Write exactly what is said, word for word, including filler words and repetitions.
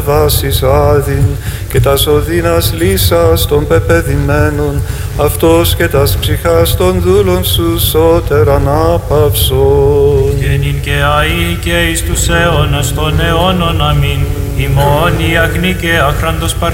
βάσεις άδειν και τας οδύνας λύσας των πεπεδημένων, αυτός και τας ψυχάς των δούλων σου σώτερ ανάπαυσον. Και νυν και αεί και εις τους αιώνας των αιώνων αμήν, ημών η αγνή και άχραντος